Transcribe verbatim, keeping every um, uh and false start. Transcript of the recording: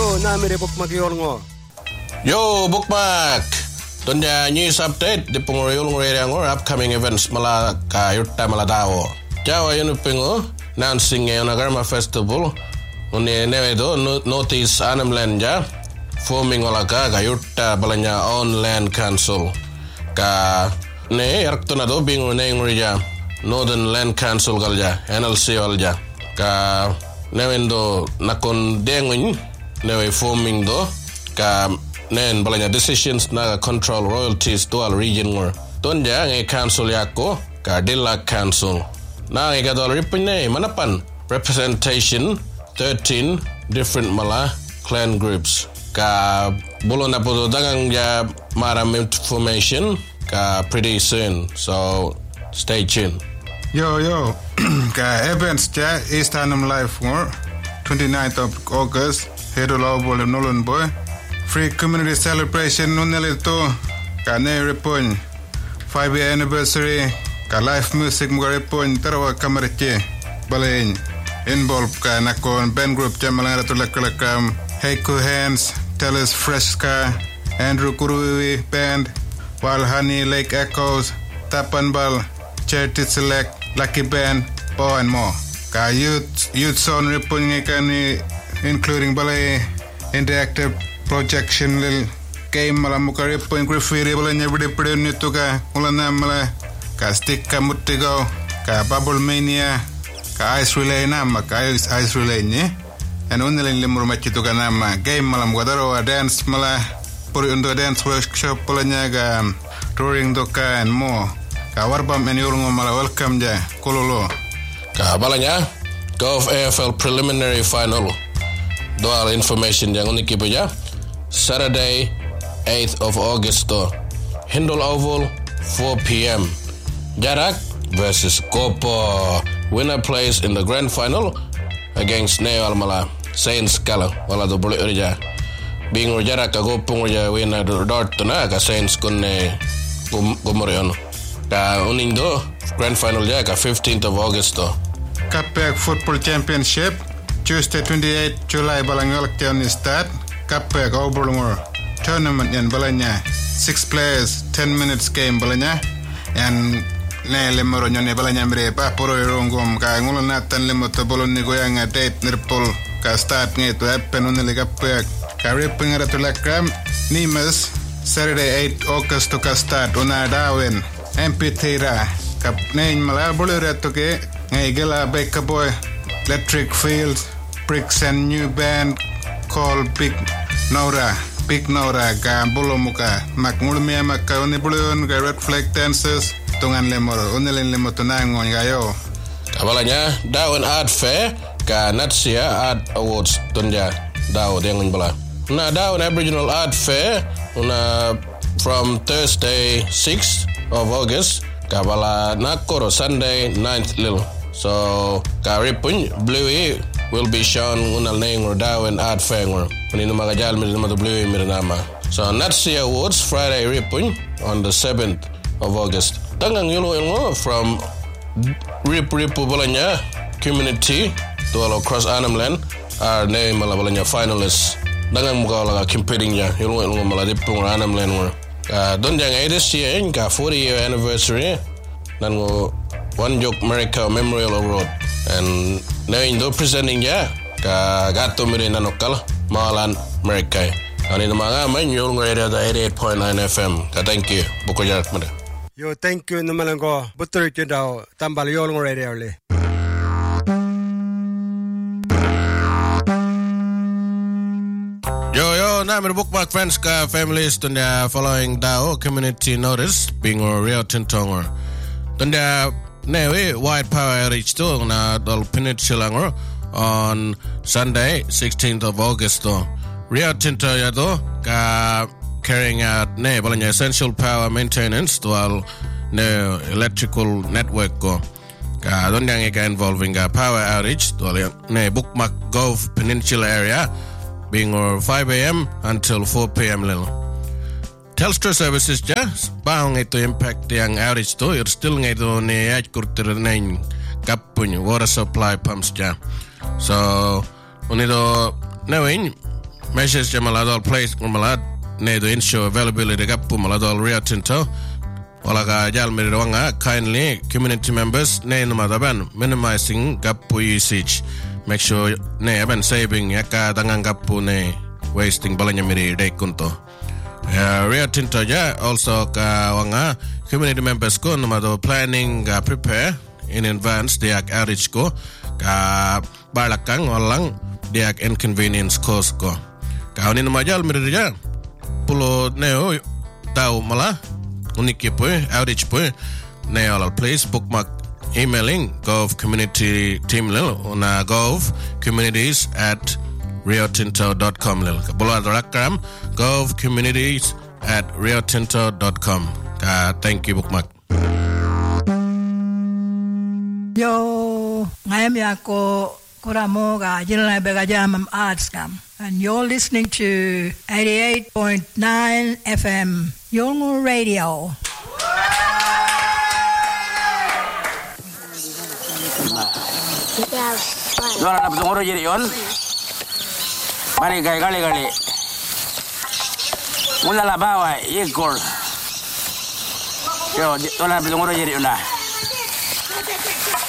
namire bookmark yorngo. Yo bookmark. Tonja news update di pengurayul ngurayangor upcoming events mala ka yurta mala dawo. Jawa yunu pengo announcing e Onagarma Festival. Uni nevedo notice Anamland ja forming wala ka ka yurta balanya on land council. Ka ne yarktona do bingu ne ngurija Northern Land Council galja N L C walja. Ka nevendo nakon dengun newe forming do ka nen balanya decisions na control royalties dual region ngor tonja nge council yako ka Dillac Council na nge gadol ripne manapan representation thirteen different mala clan groups ka bulon na po dagang ja maram information ka pretty soon, so stay tuned. Yo yo ka events ja East Hanum Live ngor twenty-ninth of August Hedolo bol nolon boy free community celebration nunel to ka ne repon five year anniversary ka live music mo repon tarawa kamarche balen involve ka nakon band group jamala to lakalakam Heiko Hands Tellus Fresca Andrew Kuruwi band Wild Honey Lake Echoes Tapanbal Charity Select Lucky Band Bo and more ka youth youth sound repon ngekani including balay interactive projection lil game malam mukari point graffiti balanya berde pede nitu ka ulana mala ka stick ka mutigo ka bubble mania ka ice relay nama ka ice, ice relay ni and unelin limur machitu ka nama game malam gadaro dance mala puri undo dance workshop balanya ga touring doka and more ka warbam and yurungo mala welcome ja kololo ka balanya golf A F L preliminary final doal information yang unik ibuja Saturday eighth of August to Hindol Oval four p.m. Jarak versus Kopo. Winner plays in the grand final against Neo Almala Saints Kala wala do bole urja bing Jarak ka Gopong urja winner dort na ka Saints kunne gumorion ka unindo grand final ja ka fifteenth of August to Kapek Football Championship Tuesday twenty-eighth July balangal tian start Kapek Oberlumur tournament yan balanya six players ten minutes game balanya and ne lemoro nyone balanya mre pa poro rongom ka ngulo natan lemoto bolon ni goyanga date nirpol ka start ngeto happen on le Kapek ka ripping at la cram nimas Saturday eighth August to ka start ona dawen M P Tira kap ne mala bolere to ke ngai gela beka boy electric fields bricks and new band called Big Nora Big Nora ka bolo muka makmulmi maka oni bulon ka red flag dancers tungan lemoro onelen lemoto nangon gayo kabalanya daun art fair ka Natsia Art Awards tunja daun yang bala na daun Aboriginal Art Fair una from Thursday sixth of August kabala nakoro Sunday ninth lil so ka ripun bluey will be shown unal neng or dawen art fair ngor unino magajal mi nama blue mi nama so Natsia Awards Friday ripun on the seventh of August tangang yulo ngo from rip ripu balanya community to all across Anamland are name malabalanya finalists dangang muka laga competing ya yulo ngo maladipung Anamland ngor uh, don jang this year ka forty year anniversary nan ngo One Joke America Memorial Award and now Indo presenting ya ka gato mire nanokal malan America ani mga man yung area da eighty-eight point nine F M ka thank you buko jarak mada Yo thank you namalango butur kidao tambal yung area le Yo yo namin bookmark friends ka families tunda following dao community notice being or Rio Tinto tunda Newe White Power Outreach to na dal Peninsula ngor on Sunday sixteenth of August to Rio Tinto ya to ka carrying out ne balanya essential power maintenance to al ne electrical network ko ka don yang ka involving a power outage to ne Bookmark Gulf Peninsula area being or five a.m. until four p.m. lil Telstra services ja baong ito impact yang outage to you're still ngito ni at kurtir nain kapun water supply pumps ja so unito knowing measures jamaladol place malad ne to ensure availability gappu maladol Rio Tinto wala ga jalmiri wanga kindly community members ne numadaban minimizing gappu usage. Make sure ne aban saving yaka dangang gappu ne wasting balanya miri de kunto. Uh, Rio Tinto ja also ka wanga community members ko numado planning uh, prepare in advance diak outage ko ka balakang walang diak inconvenience cause ko. Ka ni numajal miri ja pulo neo tau mala uniki po outage po neo al place bookmark emailing gov community team lil una gov communities at rio tinto dot com lil kabula rakam gov communities at rio tinto dot com. Uh, thank you bookmark. Yo ngayam yako koramo ga jinla bega jam arts kam, and you're listening to eighty-eight point nine F M Yolngu Radio. Dora na putungoro jiri yon. Mari gai gali gali. Mula la bawa ikol. Yo, dora na putungoro jiri yon na.